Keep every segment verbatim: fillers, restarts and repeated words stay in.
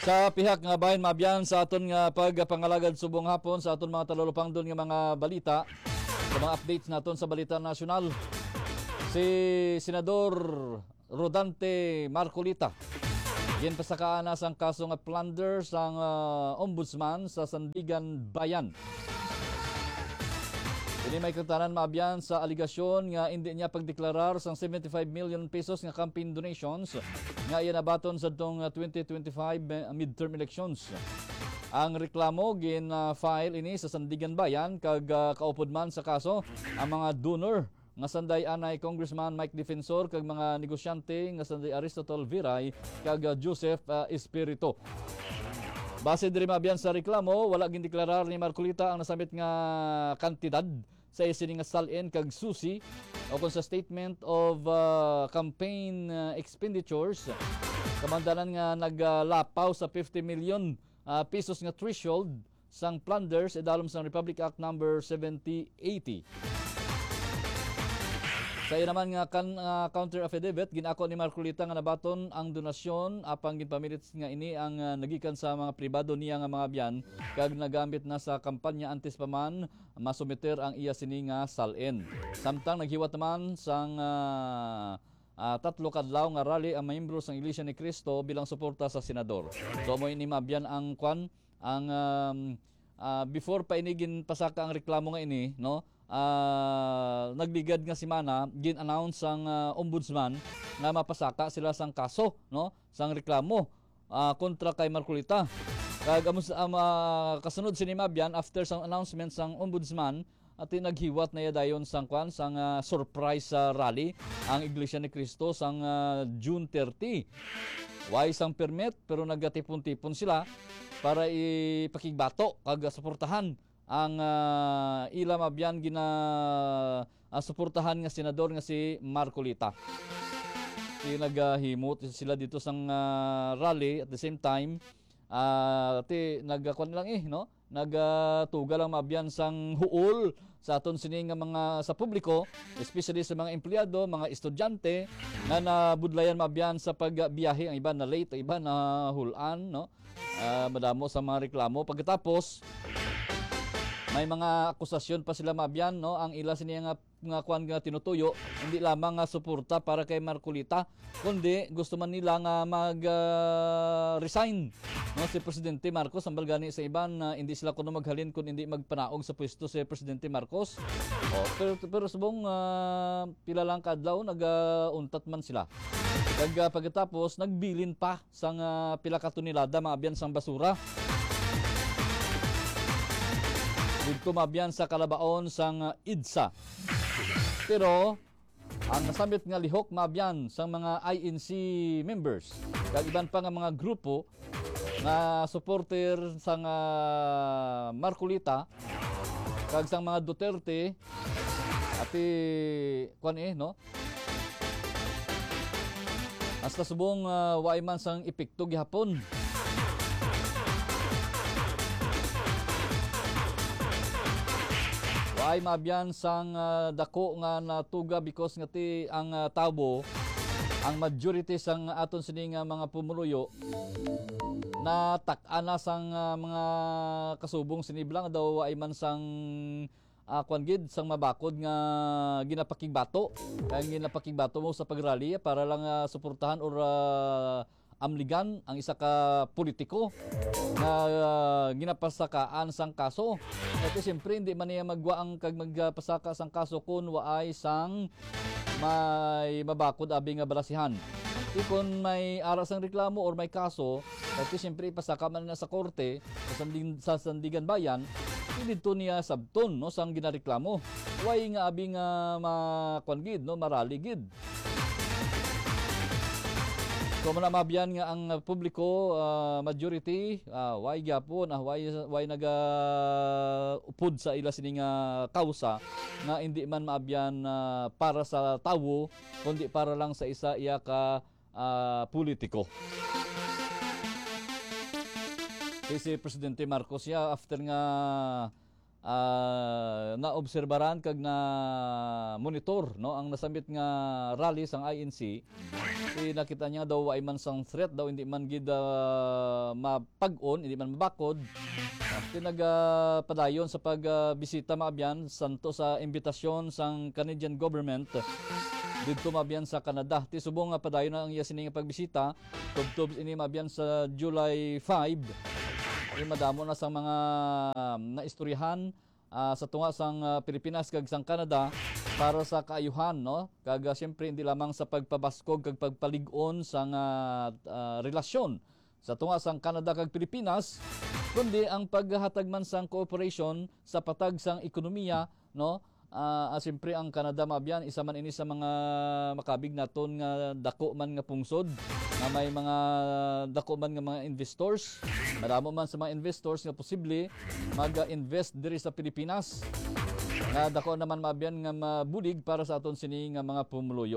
Sa pihak nga bahin mabyan sa aton nga pagpangalagad subong hapon sa aton mga talulupang doon nga mga balita, sa mga updates naton sa balita nasyonal. Si Senador Rodante Marcolita yan pasakaan na sang kaso nga plunder sang uh, ombudsman sa Sandigan Bayan. Ini may kantanan maabyan sa aligasyon nga hindi niya pagdeklarar sang seventy-five million pesos nga campaign donations nga iyan nabaton sa tong twenty twenty-five midterm elections. Ang reklamo gin uh, file ini sa Sandigan Bayan kag uh, kaupod man sa kaso ang mga donor nga sanday anay Congressman Mike Defensor kag mga negosyante nga sanday Aristotle Viray kag uh, Joseph uh, Espirito. Base diri mabyan sa reklamo, wala gin deklarar ni Marcolita ang nasabit nga kantidad sa isining nga salin kag susi o kung sa statement of uh, campaign uh, expenditures. Kamandanan nga naglapaw sa fifty million uh, pesos nga threshold sang plunders idalom sang Republic Act number seventy eighty. Sa iya naman nga kan uh, counter affidavit ginako ni Marcolita nga nabaton ang donasyon apang ginpamilit nga ini ang uh, nagikan sa mga pribado niya nga mga biyan kag nagamit na sa kampanya antes pa man masumiter ang iya sini nga salin. Samtang naghiwat naman sang uh, uh, tatlo kadlaw nga rally ang miyembro sang Iglesia ni Cristo bilang suporta sa senador. So mo ini mabyan ang kwan ang um, uh, before pa inigin pasaka ang reklamo nga ini, no? Uh, nagligad nga si Mana gin-announce ang uh, ombudsman nga mapasaka sila sang kaso, no, sang reklamo uh, kontra kay Marcolita. Kag um, uh, kasunod sini mabyan after sang announcement sang ombudsman at naghiwat na dayon sang kwan sang uh, surprise uh, rally ang Iglesia ni Cristo sang uh, June thirty. Way sang permit pero nagatipon-tipon sila para ipakigbato kag suportahan ang uh, ila mabyan gina uh, suportahan nga senador nga si Marcolita. Ti naghimot sila dito sang uh, rally at the same time uh, ti nagkuan lang eh, no, nagtuga lang mabyan sang huol sa aton sini nga mga sa publiko, especially sa mga empleyado, mga estudyante na nabudlayan mabyan sa pagbiyahe, ang iba na late, ang iba na hulan, no, uh, madamo sa mga reklamo. Pagkatapos may mga akusasyon pa sila mabyan, no, ang ila siniya nga nga kuan nga tinutuyo hindi lamang nga suporta para kay Marcolita kundi gusto man nila nga mag uh, resign, no, si Presidente Marcos. Ambal gani sa iban na uh, hindi sila kuno maghalin kun hindi magpanaog sa pwesto si Presidente Marcos. Oh, pero pero subong uh, pila lang kadlaw nag-untat uh, man sila. Kag uh, pagkatapos nagbilin pa sang uh, pila ka tonelada mabyan sang basura dito mabyan sa kalabaon sang uh, I D S A. Pero ang nasabit nga lihok mabyan sang mga I N C members kag iban pa nga mga grupo nga supporter sang uh, Marcolita kag sang mga Duterte ati kuan eh, no, hasta subong uh, waay man sang epekto gihapon. Ay mabyan sang uh, dako nga natuga because nga ti ang uh, tabo ang majority sang aton sini nga mga pumuluyo na tak-ana sang uh, mga kasubong siniblang daw ay man sang uh, kwan gid sang mabakod nga ginapakigbato kay ginapakigbato mo sa pagrally para lang uh, suportahan or uh, amligan ang isa ka politiko na uh, ginapasakaan sang kaso. Ito siyempre hindi man niya magwaang kag magpasaka sang kaso kun waay sang may mabakod abi nga balasihan. Ikon may aras ang reklamo or may kaso, ito siyempre ipasaka man na sa korte sa, Sandig, sa Sandigan Bayan, dito niya sabton, no, sang ginareklamo. Way nga abi nga makuangid, no, maraligid. So manamabyan nga ang publiko uh, majority uh, way gyapon ah way way naga upod sa ila sini nga kausa nga hindi man maabyan uh, para sa tawo kundi para lang sa isa iya ka uh, politiko. Si Presidente Marcos ya after nga uh, naobserbaran kag na monitor no ang nasambit nga rally sang I N C. Eh, nakita niya daw ay man sang threat daw hindi man gid uh, mapag-on, hindi man mabakod. Tinagpadayon sa pagbisita uh, maabyan santo sa imbitasyon sang Canadian government dito maabyan sa Canada. Ti subong nga padayon na ang iya sini nga pagbisita tubtob ini maabyan sa July fifth. Ay madamo na sang mga um, naistoryahan uh, sa tunga sang uh, Pilipinas kag sang Canada para sa kaayuhan no kag uh, siyempre hindi lamang sa pagpabaskog kag pagpalig-on sang uh, uh, relasyon sa tunga sang Canada kag Pilipinas kundi ang paghatag man sang cooperation sa patag sang ekonomiya no. Uh, uh, siyempre ang Canada maabyan isa man ini sa mga makabig naton nga dako man nga pungsod na may mga dako man nga mga investors. Madamo man sa mga investors nga posible mag-invest diri sa Pilipinas. Nga dako naman maabyan nga mabulig para sa aton sini nga mga pumuluyo.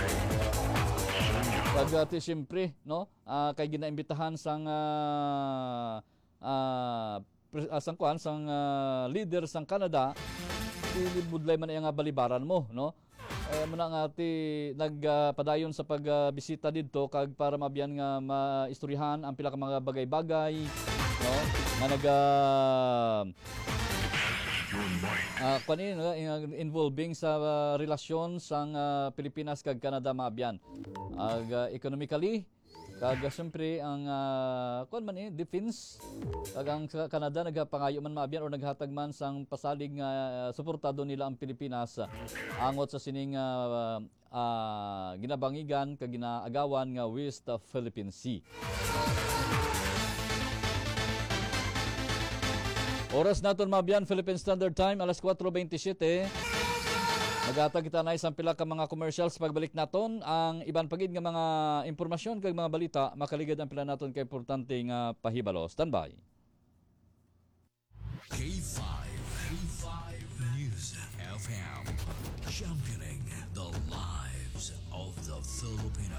Kag siyempre no uh, kay ginaimbitahan sang uh, uh, sang kuan sang uh, leader sang Canada budlay man nga balibaran mo no eh mo na nga ti nagpadayon uh, sa pagbisita uh, didto kag para mabiyan nga maistoryahan ang pila ka mga bagay-bagay no nga nag uh, uh, kanin uh, involving sa uh, relasyon sang uh, Pilipinas kag Canada maabyan ag uh, economically kag siyempre ang uh, kuan man eh defense kag ang Canada nagapangayo man maabyan o naghatag man sang pasalig nga uh, suportado nila ang Pilipinas uh, angot sa sining uh, uh, ginabangigan kag ginaagawan nga West uh, Philippine Sea. Oras naton maabyan Philippine Standard Time alas kwatro bentisiete. Naghatag kita na isang pila ka mga commercials pagbalik naton ang iban pagid nga mga impormasyon kag mga balita makaligad ang pila naton kay importante nga pahibalo. Standby. K five, K five News F M, championing the lives of the Filipino.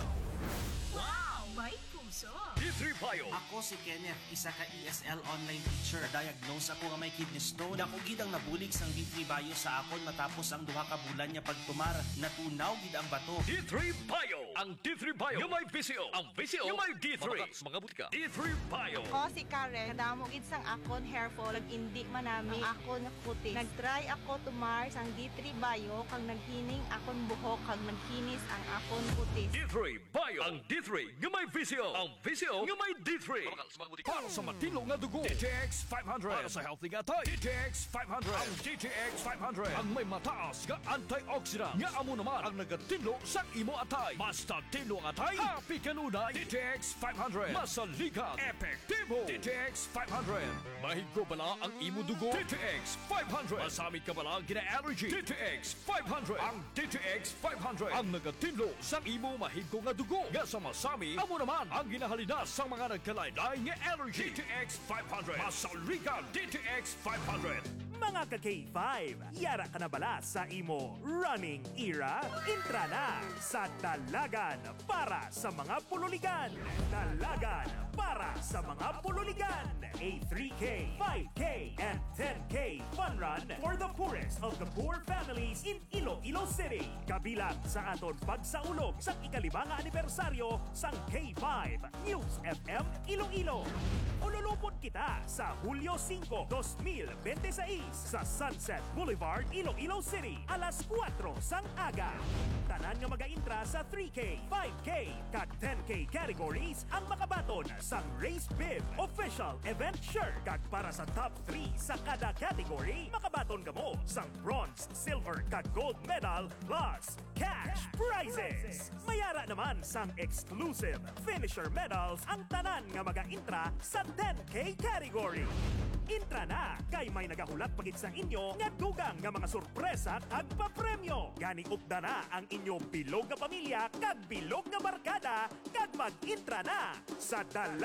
Wow! May puso! D three Bio. Ako si Kenneth, isa ka E S L online teacher. Diagnose ako nga may kidney stone. Dako gid ang nabulig sang D three Bio sa akon matapos ang duha ka bulan niya pagtumar. Natunaw gid ang bato. D three Bio. Ang D three Bio. Yung may V C O. Ang V C O. Yung may D three. Mga butika. D three Bio. Ako si Karen, kadamo gid sang akon hair fall, nag-indi manami ang akon kutis. Nag-try ako tumar sang D three Bio kag naghining akon buhok kag naghinis ang akon kutis. D three Bio. Ang D three yung may V C O. Ang V C O yung may D three. Para sa matino nga dugo. D T X five hundred. Para sa healthy nga tay. D T X five hundred. Ang D T X five hundred. Ang may mataas nga antioxidant. Nga amo naman ang nagatino sa imo atay. Basta tino nga atay. Happy kanunay. D T X five hundred. Masaligan. Epektibo. D T X five hundred. Mahigo bala ang imo dugo. D T X five hundred. Masamit ka bala gina-allergy. D T X five hundred. Ang D T X five hundred. Ang nagatino sa imo mahigo nga dugo. Nga sa masami, amo naman ang ginahalinas sa mga nagkalaylay nga allergy. D T X five hundred. Masaligan. D T X five hundred. Mga ka-K five, yara ka na bala sa imo running era? Intra na sa Dalagan para sa mga pululigan. Dalagan para sa mga pululigan. A three K, five K, and ten K fun run for the poorest of the poor families in Iloilo City. Kabilang sa aton pagsaulog sa ikalimang anibersaryo sang K five News F M Iloilo. Ululupot kita sa Hulyo five, twenty twenty-six sa Sunset Boulevard, Iloilo City, alas kwatro sang aga. Tanan nga mag-intra sa three K, five K, kag ten K categories ang makabaton sang Race Bib Official Event Shirt. Kag para sa top three sa kada category, makabaton ka mo sang bronze, silver, kag gold medal plus cash prizes. Mayara naman sang exclusive finisher medals ang tanan nga mag-intra sa ten K category. Intra na kay may nagahulat pagit sa inyo nga dugang nga mga sorpresa kag papremyo. Gani upda na ang inyo bilog nga pamilya kag bilog nga barkada kag mag-intra na sa Dalagan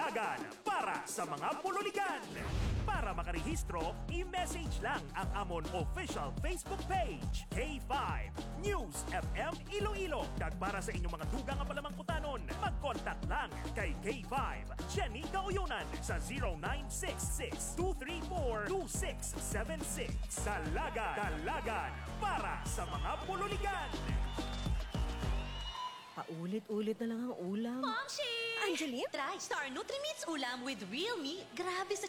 para sa mga pululigan. Para makarehistro, i-message lang ang amon official Facebook page, K five News F M Iloilo. Kag para sa inyong mga dugang nga palamangkutanon, mag-contact lang kay K five Jenny Gauyunan sa zero nine six six, two three four, two six seven six. Dalagan, dalagan para sa mga pululigan. Paulit-ulit na lang ang ulam. Momshi! Angeline? Try Star Nutrimits ulam with real meat. Grabe sa